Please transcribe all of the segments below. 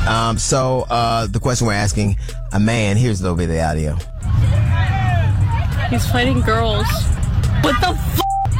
So the question we're asking a man, here's a little bit of the audio. He's fighting girls. What the f***?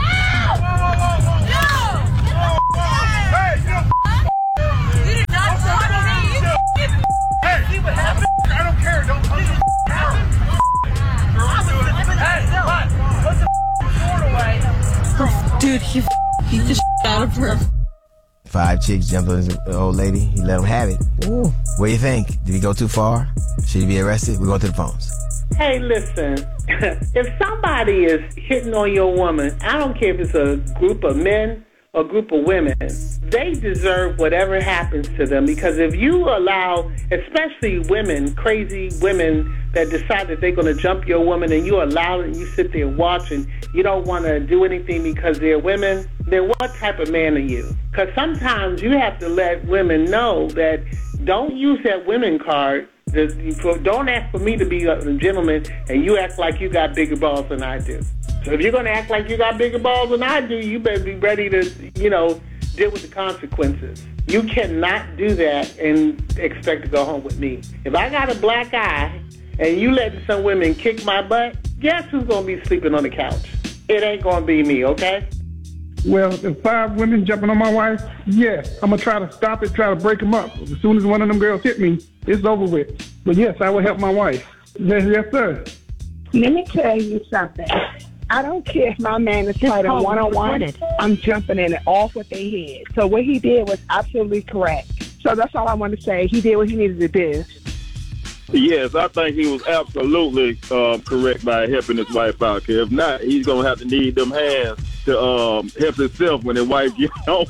Dude, he beat the out of her. 5 chicks jumped on his old lady. He let him have it. Ooh. What do you think? Did he go too far? Should he be arrested? We're going to the phones. Hey, listen. If somebody is hitting on your woman, I don't care if it's a group of men or a group of women, they deserve whatever happens to them, because if you allow, especially women, crazy women that decide that they're going to jump your woman, and you allow it and you sit there and watch and you don't want to do anything because they're women, then what type of man are you? Because sometimes you have to let women know that don't use that women card. Don't ask for me to be a gentleman and you act like you got bigger balls than I do. So if you're going to act like you got bigger balls than I do, you better be ready to, deal with the consequences. You cannot do that and expect to go home with me. If I got a black eye and you let some women kick my butt, guess who's going to be sleeping on the couch? It ain't going to be me, okay? Well, if 5 women jumping on my wife, yes, I'm going to try to stop it, try to break them up. As soon as one of them girls hit me, it's over with. But yes, I will help my wife. Yes, sir. Let me tell you something. I don't care if my man is fighting one-on-one. I'm jumping in it off with their head. So what he did was absolutely correct. So that's all I want to say. He did what he needed to do. Yes, I think he was absolutely correct by helping his wife out. If not, he's going to have to need them hands to help himself when his wife gets home.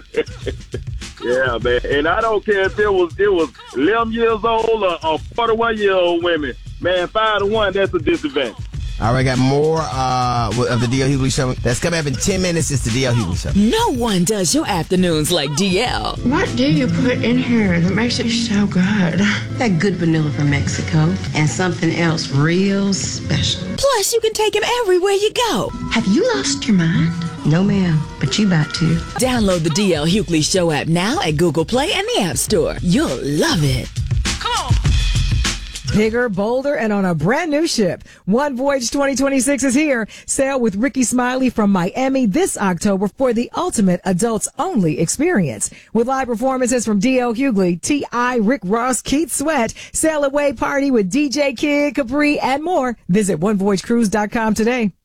Yeah, man. And I don't care if it was 11 years old or 41-year-old women. Man, 5 to 1, that's a disadvantage. All right, got more of the D.L. Hughley Show. That's coming up in 10 minutes. It's the D.L. Hughley Show. No one does your afternoons like DL. What do you put in here that makes it so good? That good vanilla from Mexico and something else real special. Plus, you can take him everywhere you go. Have you lost your mind? No, ma'am, but you about to. Download the DL Hughley Show app now at Google Play and the App Store. You'll love it. Come on. Bigger, bolder, and on a brand new ship. One Voyage 2026 is here. Sail with Ricky Smiley from Miami this October for the ultimate adults-only experience. With live performances from D.L. Hughley, T.I., Rick Ross, Keith Sweat, Sail Away Party with DJ Kid, Capri, and more. Visit OneVoyageCruise.com today.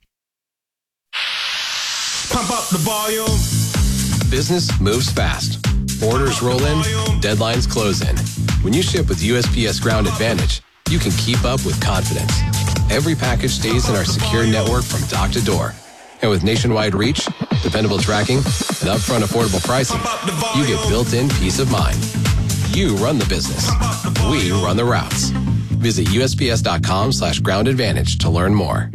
Pump up the volume. Business moves fast. Orders roll in, deadlines close in. When you ship with USPS Ground Advantage, you can keep up with confidence. Every package stays in our secure network from dock to door. And with nationwide reach, dependable tracking, and upfront affordable pricing, you get built-in peace of mind. You run the business. We run the routes. Visit USPS.com/Ground Advantage to learn more.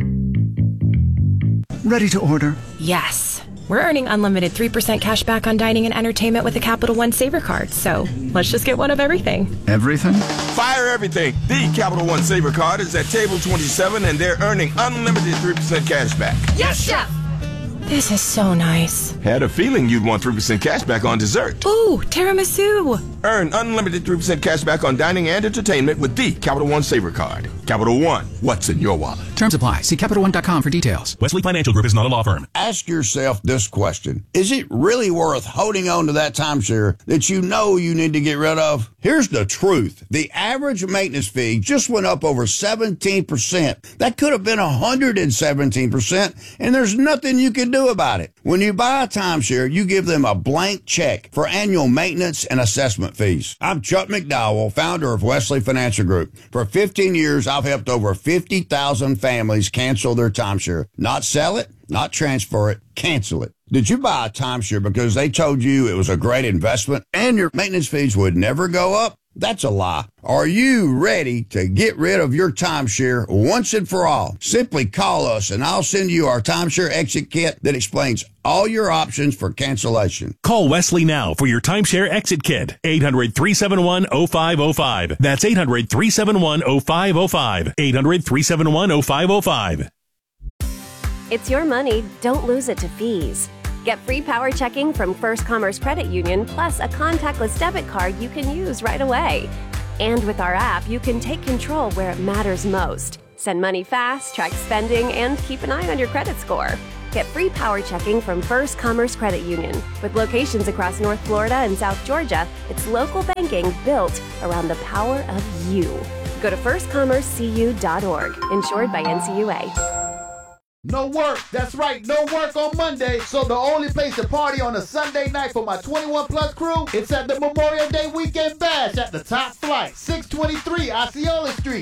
Ready to order? Yes. We're earning unlimited 3% cash back on dining and entertainment with a Capital One Saver card, so let's just get one of everything. Everything? Fire everything. The Capital One Saver card is at table 27, and they're earning unlimited 3% cash back. Yes, Chef! This is so nice. Had a feeling you'd want 3% cash back on dessert. Ooh, tiramisu. Earn unlimited 3% cash back on dining and entertainment with the Capital One Saver card. Capital One, what's in your wallet? Terms apply. See CapitalOne.com for details. Wesley Financial Group is not a law firm. Ask yourself this question. Is it really worth holding on to that timeshare that you know you need to get rid of? Here's the truth. The average maintenance fee just went up over 17%. That could have been 117%, and there's nothing you can do about it. When you buy a timeshare, you give them a blank check for annual maintenance and assessment fees. I'm Chuck McDowell, founder of Wesley Financial Group. For 15 years, I've helped over 50,000 families cancel their timeshare. Not sell it, not transfer it, cancel it. Did you buy a timeshare because they told you it was a great investment and your maintenance fees would never go up? That's a lie. Are you ready to get rid of your timeshare once and for all? Simply call us and I'll send you our timeshare exit kit that explains all your options for cancellation. Call Wesley now for your timeshare exit kit. 800-371-0505. That's 800-371-0505. 800-371-0505. It's your money. Don't lose it to fees. Get free power checking from First Commerce Credit Union, plus a contactless debit card you can use right away. And with our app, you can take control where it matters most. Send money fast, track spending, and keep an eye on your credit score. Get free power checking from First Commerce Credit Union. With locations across North Florida and South Georgia, it's local banking built around the power of you. Go to firstcommercecu.org. Insured by NCUA. No work. That's right. No work on Monday. So the only place to party on a Sunday night for my 21 plus crew, it's at the Memorial Day Weekend Bash at the Top Flight, 623 Osceola Street.